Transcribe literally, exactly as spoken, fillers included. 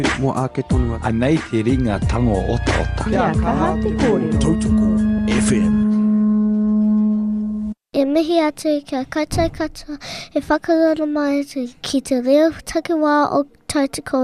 Mua ake tonu atu. Anei te ringa tango ota ota. Kia kaha te kōrero. Tautoko F M. E mihi atu kia koutou katoa e whakarono mai atu ki te reo takiwā o Tautoko